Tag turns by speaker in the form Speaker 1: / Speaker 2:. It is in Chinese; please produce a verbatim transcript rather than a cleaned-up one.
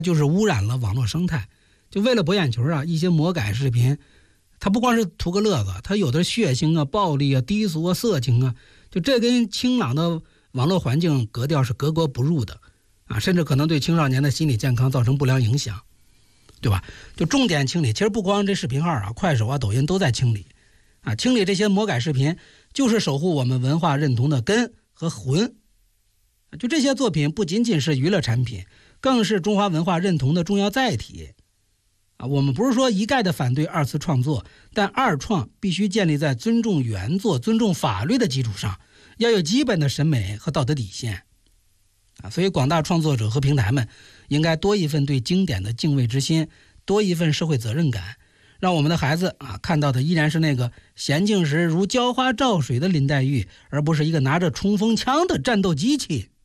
Speaker 1: 就是污染了网络生态。就为了博眼球啊，一些魔改视频，它不光是图个乐子，它有的血腥啊、暴力啊、低俗啊、色情啊，就这跟清朗的网络环境格调是格格不入的啊，甚至可能对青少年的心理健康造成不良影响，对吧？就重点清理，其实不光这视频号啊、快手啊、抖音都在清理啊，清理这些魔改视频，就是守护我们文化认同的根和魂。就这些作品不仅仅是娱乐产品，更是中华文化认同的重要载体啊。我们不是说一概的反对二次创作，但二创必须建立在尊重原作、尊重法律的基础上，要有基本的审美和道德底线啊。所以广大创作者和平台们应该多一份对经典的敬畏之心，多一份社会责任感，让我们的孩子啊看到的依然是那个娴静时如浇花照水的林黛玉，而不是一个拿着冲锋枪的战斗机器。